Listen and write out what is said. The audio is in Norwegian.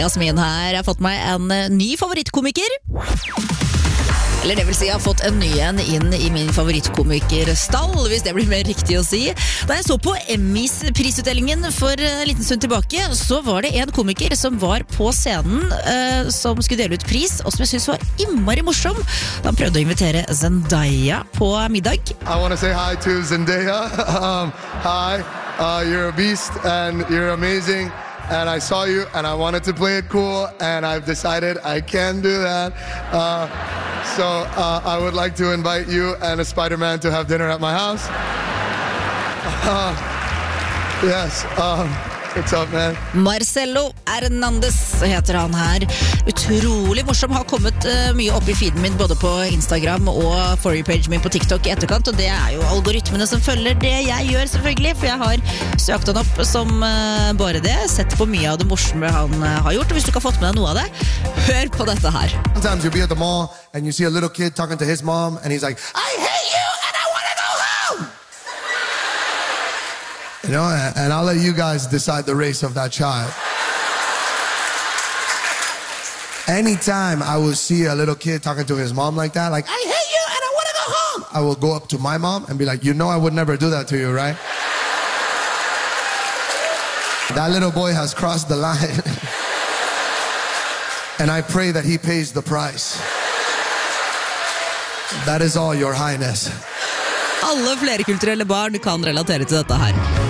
Jasmin her. Jeg har fått meg en ny favorittkomiker. Eller det vil si, jeg har fått en ny en inn i min favorittkomikerstall, hvis det blir mer riktig å si. Da jeg så på Emmys prisutdelingen for en liten stund tilbake, så var det en komiker som var på scenen, som skulle dele ut pris, og som jeg synes var innmari morsom. Da han prøvde å invitere Zendaya på middag. I want to say hi to Zendaya. Hi, you're a beast and you're amazing. And I saw you and I wanted to play it cool and I've decided I can do that. So I would like to invite you and a Spider-Man to have dinner at my house. Yes, what's up, man? Marcelo Hernandez heter han her. Utrolig morsom, har kommet mye opp i feeden min både på Instagram og For You-page min på TikTok i etterkant, og det er jo algoritmene som følger det jeg gjør selvfølgelig, for jeg har søkt han opp som bare det, sett på mye av det morsomme han har gjort, og hvis du ikke har fått med deg noe av det, hør på dette her. Sometimes you'll be at the mall and you see a little kid talking to his mom and he's like, I hate you and I want to go home! You know, and I'll let you guys decide the race of that child. Anytime I will see a little kid talking to his mom like that, like, I hate you and I want to go home, I will go up to my mom and be like, you know I would never do that to you, right? That little boy has crossed the line. And I pray that he pays the price. That is all, your highness. Alle flerkulturelle barn kan relatere til dette her.